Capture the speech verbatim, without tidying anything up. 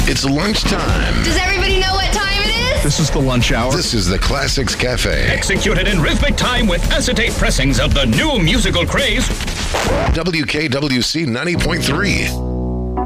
It's lunchtime. Does everybody know what time it is? This is the lunch hour. This is the Classics Cafe. Executed in rhythmic time with acetate pressings of the new musical craze. W K W C ninety point three.